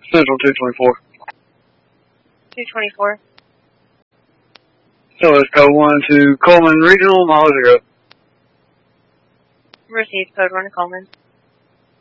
Central 224. 224. Southwest code 1 to Coleman Regional, miles 0. Received code 1 to Coleman.